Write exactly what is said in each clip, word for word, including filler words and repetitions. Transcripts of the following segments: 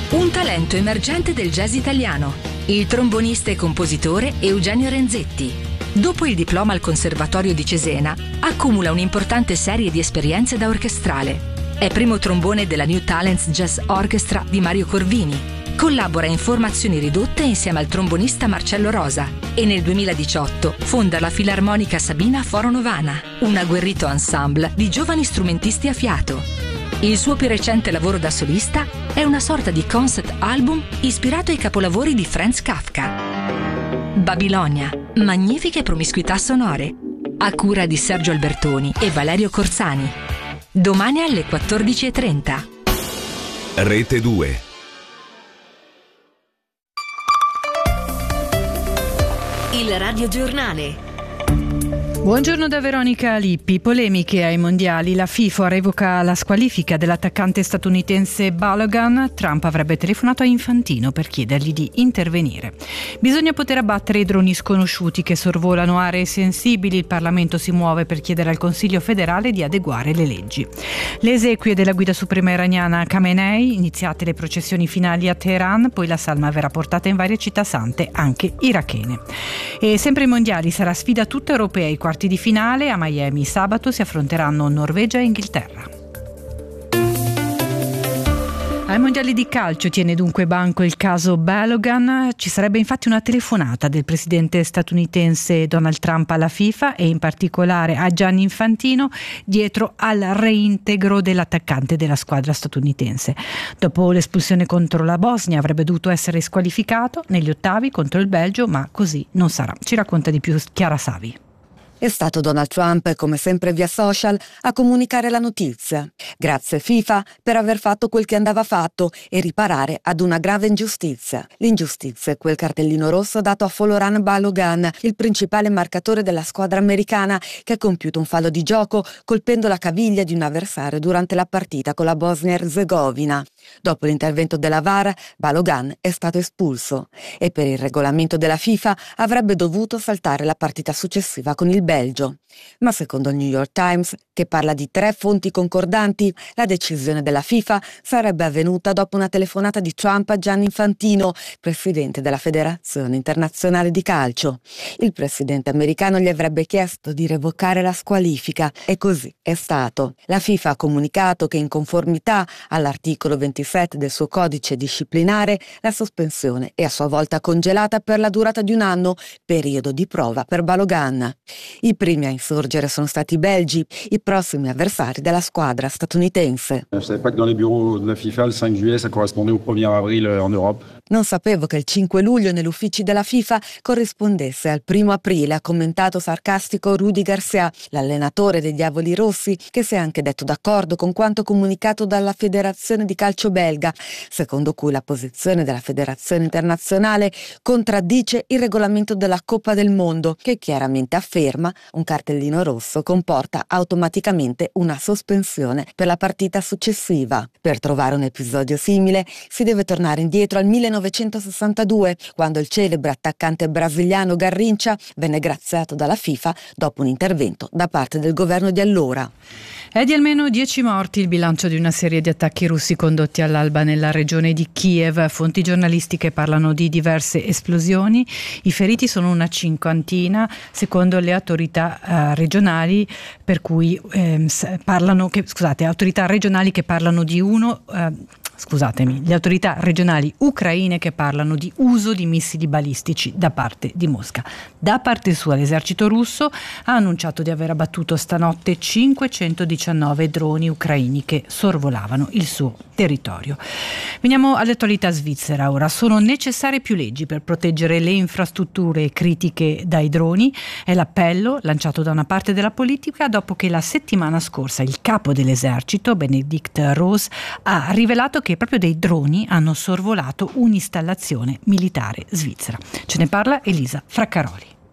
Un talento emergente del jazz italiano, il trombonista e compositore Eugenio Renzetti. Dopo il diploma al Conservatorio di Cesena, accumula un'importante serie di esperienze da orchestrale. È primo trombone della New Talents Jazz Orchestra di Mario Corvini. Collabora in formazioni ridotte insieme al trombonista Marcello Rosa e nel duemiladiciotto fonda la Filarmonica Sabina Foro Novana, un agguerrito ensemble di giovani strumentisti a fiato. Il suo più recente lavoro da solista è una sorta di concept album ispirato ai capolavori di Franz Kafka. Babilonia, magnifiche promiscuità sonore, a cura di Sergio Albertoni e Valerio Corsani. Domani alle quattordici e trenta. Rete due. Il radiogiornale. Buongiorno da Veronica Lippi. Polemiche ai mondiali. La FIFA revoca la squalifica dell'attaccante statunitense Balogun. Trump avrebbe telefonato a Infantino per chiedergli di intervenire. Bisogna poter abbattere i droni sconosciuti che sorvolano aree sensibili. Il Parlamento si muove per chiedere al Consiglio federale di adeguare le leggi. Le esequie della guida suprema iraniana Khamenei, iniziate le processioni finali a Teheran, poi la salma verrà portata in varie città sante, anche irachene. E sempre i mondiali, sarà sfida tutta europea. I quarti di finale a Miami sabato si affronteranno Norvegia e Inghilterra. Ai mondiali di calcio tiene dunque banco il caso Balogun. Ci sarebbe infatti una telefonata del presidente statunitense Donald Trump alla FIFA e in particolare a Gianni Infantino dietro al reintegro dell'attaccante della squadra statunitense. Dopo l'espulsione contro la Bosnia avrebbe dovuto essere squalificato negli ottavi contro il Belgio, ma così non sarà. Ci racconta di più Chiara Savi. È stato Donald Trump, come sempre via social, a comunicare la notizia. Grazie FIFA per aver fatto quel che andava fatto e riparare ad una grave ingiustizia. L'ingiustizia è quel cartellino rosso dato a Foloran Balogun, il principale marcatore della squadra americana, che ha compiuto un fallo di gioco colpendo la caviglia di un avversario durante la partita con la Bosnia-Erzegovina. Dopo l'intervento della V A R, Balogun è stato espulso e per il regolamento della FIFA avrebbe dovuto saltare la partita successiva con il Belgio. Ma secondo il New York Times, che parla di tre fonti concordanti, la decisione della FIFA sarebbe avvenuta dopo una telefonata di Trump a Gianni Infantino, presidente della Federazione Internazionale di Calcio. Il presidente americano gli avrebbe chiesto di revocare la squalifica e così è stato. La FIFA ha comunicato che in conformità all'articolo ventisette del suo codice disciplinare, la sospensione è a sua volta congelata per la durata di un anno, periodo di prova per Balogun. I primi a insorgere sono stati i belgi, i prossimi avversari della squadra statunitense. Je savais pas que dans les bureaux de la FIFA, le cinq juillet, ça correspondait au premier avril en Europe. Non sapevo che il cinque luglio negli uffici della FIFA corrispondesse al primo aprile, ha commentato sarcastico Rudy Garcia, l'allenatore dei Diavoli Rossi, che si è anche detto d'accordo con quanto comunicato dalla Federazione di Calcio belga, secondo cui la posizione della Federazione Internazionale contraddice il regolamento della Coppa del Mondo, che chiaramente afferma un cartellino rosso comporta automaticamente una sospensione per la partita successiva. Per trovare un episodio simile si deve tornare indietro al millenovecentosessantadue, quando il celebre attaccante brasiliano Garrincha venne graziato dalla FIFA dopo un intervento da parte del governo di allora. È di almeno dieci morti il bilancio di una serie di attacchi russi condotti all'alba nella regione di Kiev. Fonti giornalistiche parlano di diverse esplosioni. I feriti sono una cinquantina, secondo le autorità eh, regionali, per cui eh, parlano che, scusate, autorità regionali che parlano di uno. Eh, Scusatemi, le autorità regionali ucraine che parlano di uso di missili balistici da parte di Mosca. Da parte sua l'esercito russo ha annunciato di aver abbattuto stanotte cinquecentodiciannove droni ucraini che sorvolavano il suo territorio. Veniamo all'attualità svizzera ora. Sono necessarie più leggi per proteggere le infrastrutture critiche dai droni. È l'appello lanciato da una parte della politica dopo che la settimana scorsa il capo dell'esercito, Benedikt Roos, ha rivelato che che proprio dei droni hanno sorvolato un'installazione militare svizzera. Ce ne parla Elisa Fraccaroli.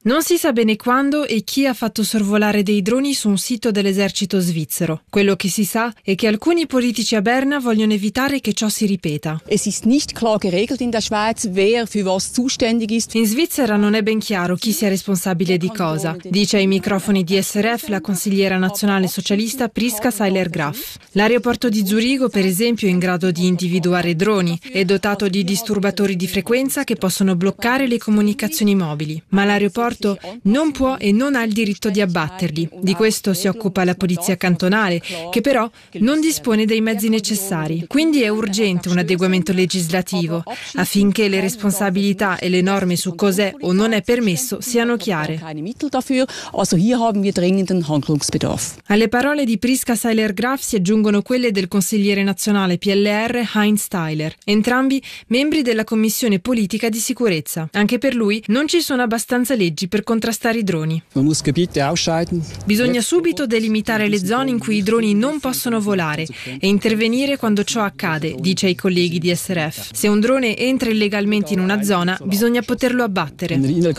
Non si sa bene quando e chi ha fatto sorvolare dei droni su un sito dell'esercito svizzero. Quello che si sa è che alcuni politici a Berna vogliono evitare che ciò si ripeta. Es ist nicht klar geregelt in der Schweiz, wer für was zuständig ist. In Svizzera non è ben chiaro chi sia responsabile di cosa, dice ai microfoni di S R F la consigliera nazionale socialista Prisca Seiler-Graf. L'aeroporto di Zurigo, per esempio, è in grado di individuare droni, è dotato di disturbatori di frequenza che possono bloccare le comunicazioni mobili, ma l'aeroporto non può e non ha il diritto di abbatterli. Di questo si occupa la polizia cantonale, che però non dispone dei mezzi necessari. Quindi è urgente un adeguamento legislativo affinché le responsabilità e le norme su cos'è o non è permesso siano chiare. Alle parole di Prisca Seiler-Graf si aggiungono quelle del consigliere nazionale P L R Heinz Steiler, entrambi membri della Commissione Politica di Sicurezza. Anche per lui non ci sono abbastanza leggi per contrastare i droni. Bisogna subito delimitare le zone in cui i droni non possono volare e intervenire quando ciò accade, dice ai colleghi di S R F. Se un drone entra illegalmente in una zona, bisogna poterlo abbattere.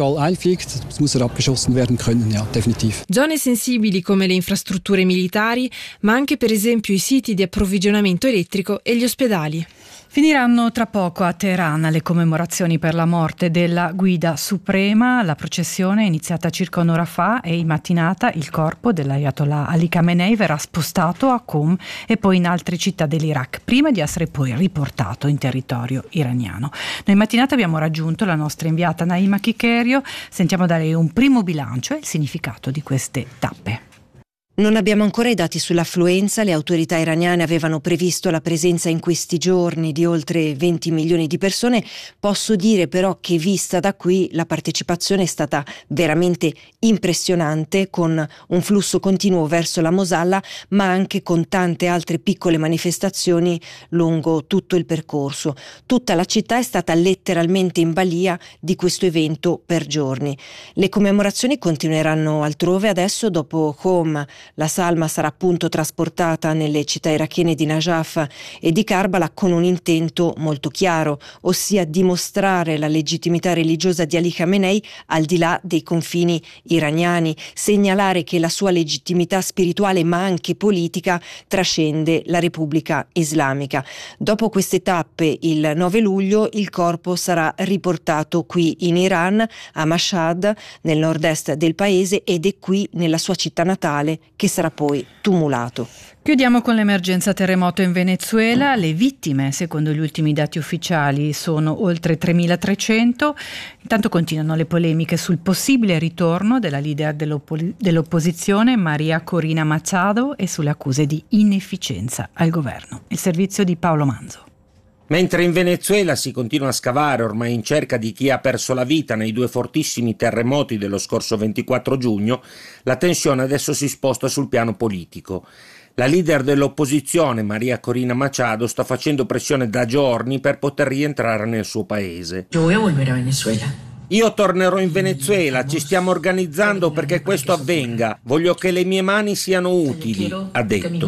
Zone sensibili come le infrastrutture militari, ma anche per esempio i siti di approvvigionamento elettrico e gli ospedali. Finiranno tra poco a Teheran le commemorazioni per la morte della guida suprema. La processione è iniziata circa un'ora fa e in mattinata il corpo dell'Ayatollah Ali Khamenei verrà spostato a Qom e poi in altre città dell'Iraq, prima di essere poi riportato in territorio iraniano. Noi in mattinata abbiamo raggiunto la nostra inviata Naima Chikerio. Sentiamo da lei un primo bilancio e il significato di queste tappe. Non abbiamo ancora i dati sull'affluenza. Le autorità iraniane avevano previsto la presenza in questi giorni di oltre venti milioni di persone. Posso dire però che vista da qui la partecipazione è stata veramente impressionante, con un flusso continuo verso la Mosalla, ma anche con tante altre piccole manifestazioni lungo tutto il percorso. Tutta la città è stata letteralmente in balia di questo evento per giorni. Le commemorazioni continueranno altrove adesso. Dopo Qom la salma sarà appunto trasportata nelle città irachene di Najaf e di Karbala con un intento molto chiaro, ossia dimostrare la legittimità religiosa di Ali Khamenei al di là dei confini iraniani, segnalare che la sua legittimità spirituale ma anche politica trascende la Repubblica Islamica. Dopo queste tappe il nove luglio il corpo sarà riportato qui in Iran, a Mashhad, nel nord-est del paese, ed è qui nella sua città natale che sarà poi tumulato. Chiudiamo con l'emergenza terremoto in Venezuela. Le vittime, secondo gli ultimi dati ufficiali, sono oltre tremilatrecento. Intanto continuano le polemiche sul possibile ritorno della leader dell'oppo- dell'opposizione Maria Corina Machado e sulle accuse di inefficienza al governo. Il servizio di Paolo Manzo. Mentre in Venezuela si continua a scavare ormai in cerca di chi ha perso la vita nei due fortissimi terremoti dello scorso ventiquattro giugno, la tensione adesso si sposta sul piano politico. La leader dell'opposizione, Maria Corina Machado, sta facendo pressione da giorni per poter rientrare nel suo paese. Yo voy a volver a Venezuela. Io tornerò in Venezuela, ci stiamo organizzando perché questo avvenga. Voglio che le mie mani siano utili, ha detto.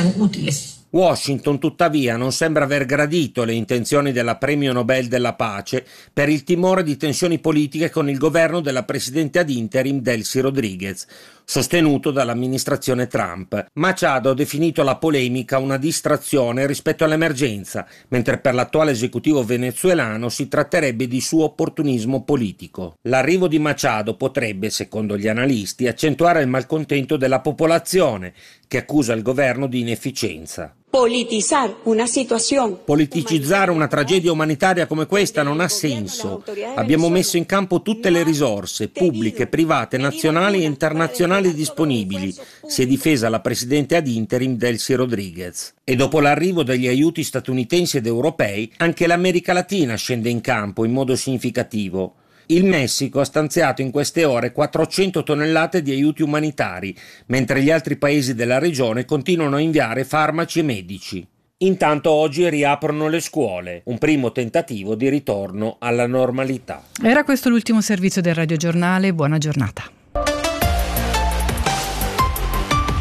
Washington, tuttavia, non sembra aver gradito le intenzioni della premio Nobel della pace per il timore di tensioni politiche con il governo della presidente ad interim Delcy Rodriguez, sostenuto dall'amministrazione Trump. Machado ha definito la polemica una distrazione rispetto all'emergenza, mentre per l'attuale esecutivo venezuelano si tratterebbe di suo opportunismo politico. L'arrivo di Machado potrebbe, secondo gli analisti, accentuare il malcontento della popolazione, che accusa il governo di inefficienza. Politizar una situazione. Politicizzare una tragedia umanitaria come questa non ha senso. Abbiamo messo in campo tutte le risorse, pubbliche, private, nazionali e internazionali disponibili, si è difesa la presidente ad interim Delcy Rodriguez. E dopo l'arrivo degli aiuti statunitensi ed europei, anche l'America Latina scende in campo in modo significativo. Il Messico ha stanziato in queste ore quattrocento tonnellate di aiuti umanitari, mentre gli altri paesi della regione continuano a inviare farmaci e medici. Intanto oggi riaprono le scuole, un primo tentativo di ritorno alla normalità. Era questo l'ultimo servizio del radiogiornale, buona giornata.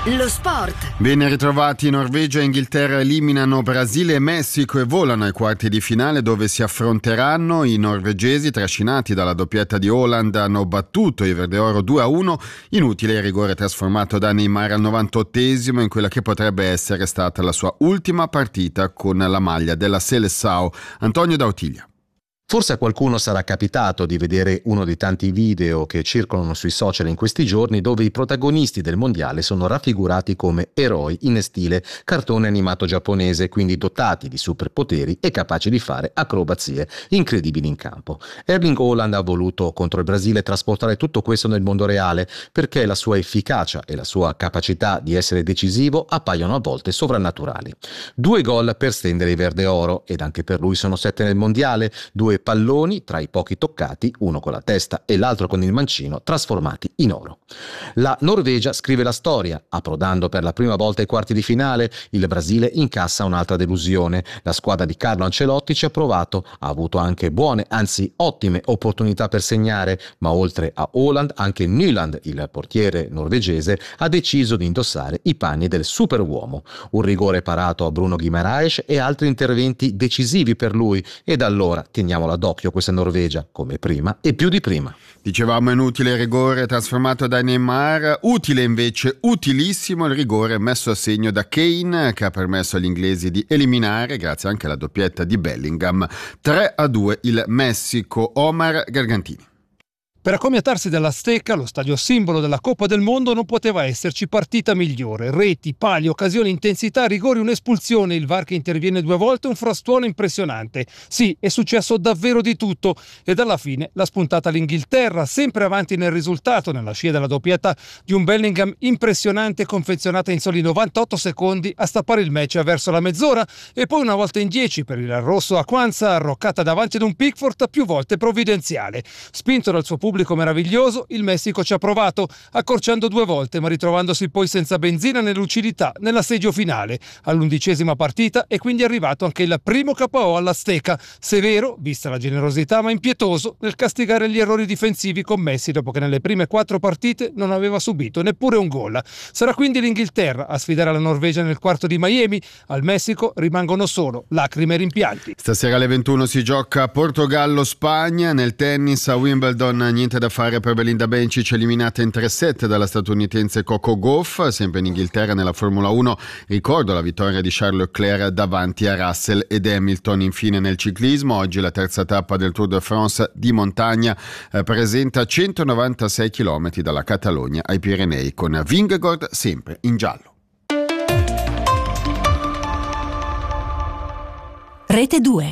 Lo sport. Ben ritrovati. Norvegia e Inghilterra eliminano Brasile e Messico e volano ai quarti di finale, dove si affronteranno. I norvegesi, trascinati dalla doppietta di Haaland, hanno battuto i verdeoro due a uno. Inutile il rigore trasformato da Neymar al novantottesimo in quella che potrebbe essere stata la sua ultima partita con la maglia della Seleção. Antonio D'Autiglia. Forse a qualcuno sarà capitato di vedere uno dei tanti video che circolano sui social in questi giorni, dove i protagonisti del mondiale sono raffigurati come eroi in stile cartone animato giapponese, quindi dotati di superpoteri e capaci di fare acrobazie incredibili in campo. Erling Haaland ha voluto contro il Brasile trasportare tutto questo nel mondo reale, perché la sua efficacia e la sua capacità di essere decisivo appaiono a volte sovrannaturali. Due gol per stendere i verde oro, ed anche per lui sono sette nel mondiale, due palloni tra i pochi toccati, uno con la testa e l'altro con il mancino, trasformati in oro. La Norvegia scrive la storia, approdando per la prima volta ai quarti di finale. Il Brasile incassa un'altra delusione. La squadra di Carlo Ancelotti ci ha provato, ha avuto anche buone, anzi ottime opportunità per segnare, ma oltre a Haaland anche Nyland, il portiere norvegese, ha deciso di indossare i panni del superuomo. Un rigore parato a Bruno Guimaraes e altri interventi decisivi per lui, ed allora teniamo d'occhio questa Norvegia, come prima e più di prima. Dicevamo inutile il rigore trasformato da Neymar, utile invece, utilissimo il rigore messo a segno da Kane, che ha permesso agli inglesi di eliminare, grazie anche alla doppietta di Bellingham, tre a due il Messico. Omar Gargantini. Per accomiatarsi dall'Azteca, lo stadio simbolo della Coppa del Mondo, non poteva esserci partita migliore. Reti, pali, occasioni, intensità, rigori, un'espulsione, il V A R che interviene due volte, un frastuono impressionante. Sì, è successo davvero di tutto, ed alla fine l'ha spuntata l'Inghilterra, sempre avanti nel risultato, nella scia della doppietta di un Bellingham impressionante, confezionata in soli novantotto secondi a stappare il match verso la mezz'ora, e poi una volta in dieci per il rosso a Kwanza, arroccata davanti ad un Pickford più volte provvidenziale. Spinto dal suo pubblico pubblico meraviglioso, il Messico ci ha provato, accorciando due volte, ma ritrovandosi poi senza benzina né lucidità nell'assedio finale. All'undicesima partita è quindi arrivato anche il primo K O all'Azteca, severo, vista la generosità, ma impietoso nel castigare gli errori difensivi commessi dopo che nelle prime quattro partite non aveva subito neppure un gol. Sarà quindi l'Inghilterra a sfidare la Norvegia nel quarto di Miami. Al Messico rimangono solo lacrime e rimpianti. Stasera alle ventuno si gioca Portogallo-Spagna. Nel tennis a Wimbledon niente da fare per Belinda Bencic, eliminata in tre set dalla statunitense Coco Gauff. Sempre in Inghilterra nella Formula uno ricordo la vittoria di Charles Leclerc davanti a Russell ed Hamilton. Infine nel ciclismo, oggi la terza tappa del Tour de France di montagna eh, presenta centonovantasei chilometri dalla Catalogna ai Pirenei, con Vingegaard sempre in giallo. Rete due.